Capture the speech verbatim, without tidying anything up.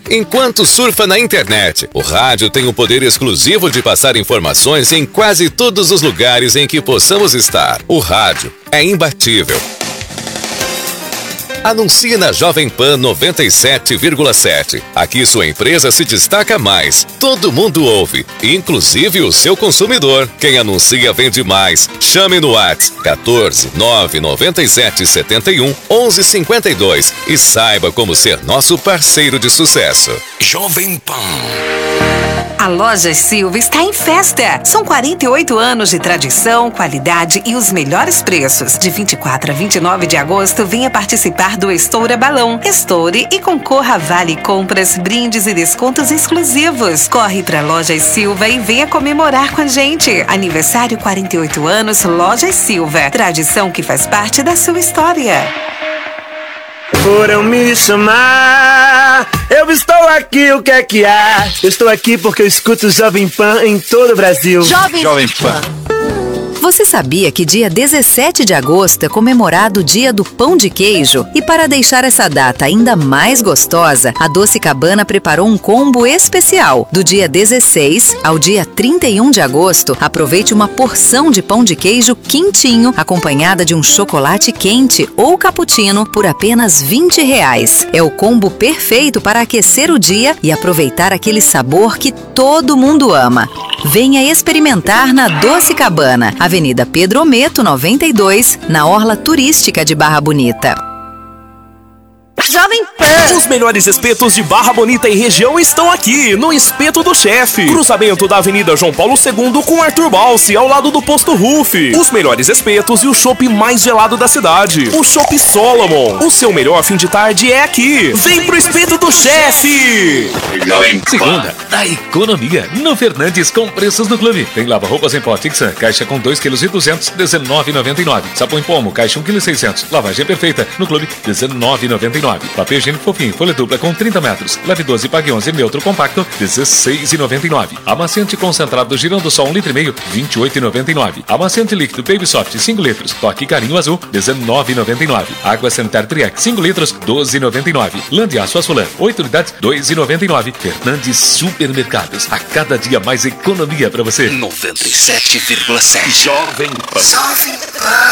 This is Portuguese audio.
Enquanto surfa na internet, o rádio tem o poder exclusivo de passar informações em quase todos os lugares em que possamos estar. O rádio é imbatível. Anuncie na Jovem Pan noventa e sete vírgula sete. Aqui sua empresa se destaca mais. Todo mundo ouve, inclusive o seu consumidor. Quem anuncia vende mais. Chame no WhatsApp quatorze, nove noventa e sete, setenta e um, onze cinquenta e dois e saiba como ser nosso parceiro de sucesso. Jovem Pan. A Lojas Silva está em festa. São quarenta e oito anos de tradição, qualidade e os melhores preços. De vinte e quatro a vinte e nove de agosto, venha participar do Estoura Balão. Estoure e concorra a vale compras, brindes e descontos exclusivos. Corre para Lojas Silva e venha comemorar com a gente. Aniversário quarenta e oito anos, Lojas Silva. Tradição que faz parte da sua história. Foram me chamar, eu estou aqui, o que é que há? Eu estou aqui porque eu escuto Jovem Pan em todo o Brasil. Jovem, Jovem Pan. Você sabia que dia dezessete de agosto é comemorado o Dia do Pão de Queijo? E para deixar essa data ainda mais gostosa, a Doce Cabana preparou um combo especial. Do dia dezesseis ao dia trinta e um de agosto, aproveite uma porção de pão de queijo quentinho, acompanhada de um chocolate quente ou cappuccino por apenas vinte reais. É o combo perfeito para aquecer o dia e aproveitar aquele sabor que todo mundo ama. Venha experimentar na Doce Cabana, Avenida Pedro Ometo, noventa e dois, na Orla Turística de Barra Bonita. Jovem Pan. Os melhores espetos de Barra Bonita e região estão aqui, no Espeto do Chefe. Cruzamento da Avenida João Paulo segundo com Arthur Balsi, ao lado do Posto Rufi. Os melhores espetos e o chopp mais gelado da cidade. O Chopp Solomon. O seu melhor fim de tarde é aqui. Vem pro Espeto do Chefe. Segunda, da economia. No Fernandes com preços no clube. Tem lava-roupas em pó Tixan, caixa com dois quilos e duzentos, dezenove reais e noventa e nove centavos. Sapão em pomo, caixa um quilo e seiscentos. Lavagem perfeita, no clube, dezenove reais e noventa e nove centavos. Papel higiênico fofinho, folha dupla com trinta metros. Leve doze e pague onze. Neutro compacto, dezesseis reais e noventa e nove centavos. Amaciante concentrado girando só um litro e meio, vinte e oito reais e noventa e nove centavos. Amaciante líquido Baby Soft, cinco litros. Toque Carinho Azul, dezenove reais e noventa e nove centavos. Água sanitária Triac, cinco litros, doze reais e noventa e nove centavos. Lã de aço Açulã, oito unidades, dois reais e noventa e nove centavos. Fernandes Supermercados. A cada dia mais economia pra você. noventa e sete vírgula sete. Jovem Pan.